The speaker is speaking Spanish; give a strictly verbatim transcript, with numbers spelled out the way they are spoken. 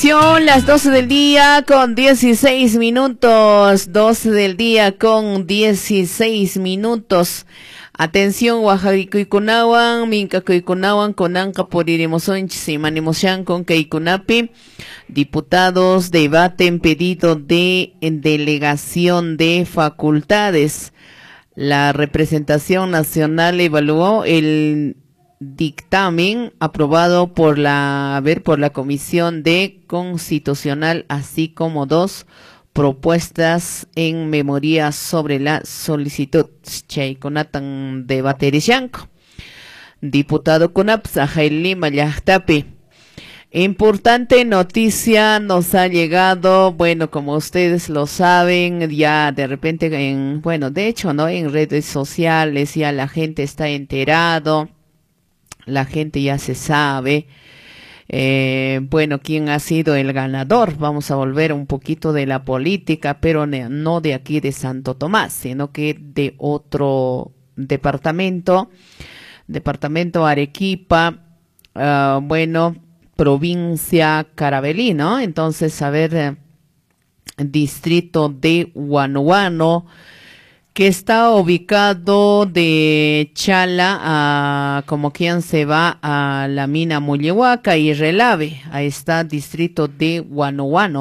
Son las doce del día con dieciséis minutos, doce del día con dieciséis minutos. Atención, Oaxaca Minca Kuikunawan, Conanca por Irimosonch, Simanimoshan con Keikunapi. Diputados debaten pedido de delegación de facultades. La representación nacional evaluó el dictamen aprobado por la, a ver, por la Comisión de Constitucional, así como dos propuestas en memoria sobre la solicitud. Chaykunatan debaterishanko. Diputado Kunap Sahaili Mayahtapi. Importante noticia nos ha llegado, bueno, como ustedes lo saben, ya de repente en, bueno, de hecho, ¿no? En redes sociales ya la gente está enterado. La gente ya se sabe, eh, bueno, quién ha sido el ganador. Vamos a volver un poquito de la política, pero no de aquí de Santo Tomás, sino que de otro departamento, departamento Arequipa, uh, bueno, provincia Carabalí, ¿no? Entonces, a ver, eh, distrito de Huanuano, que está ubicado de Chala a como quien se va a la mina Mullehuaca y Relave. Ahí está distrito de Huanuano.